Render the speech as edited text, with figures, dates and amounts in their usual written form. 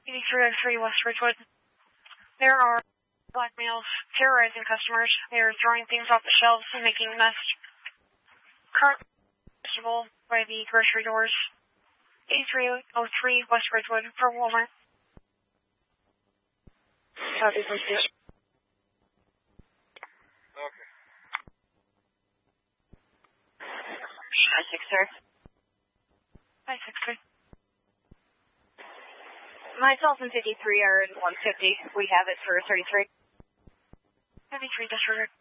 8303 West Ridgewood. There are black males terrorizing customers. They are throwing things off the shelves and making a mess. Currently visible by the grocery doors. 8303 West Ridgewood for Walmart. Copy, thank you. Okay. 5-6, sir. 563. Myself and 53 are in 150. We have it for 33. 33 disregard.